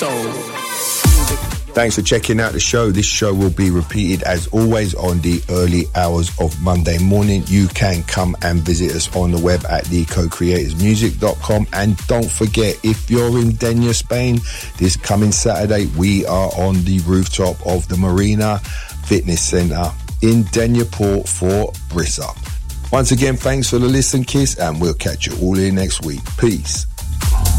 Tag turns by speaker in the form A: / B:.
A: soul.
B: Thanks for checking out the show. This show will be repeated as always on the early hours of Monday morning. You can come and visit us on the web at thecocreatorsmusic.com. And don't forget, if you're in Denia, Spain, this coming Saturday, we are on the rooftop of the Marina Fitness Centre in Denia Port for Brissa. Once again, thanks for the listen, Kiss, and we'll catch you all here next week. Peace.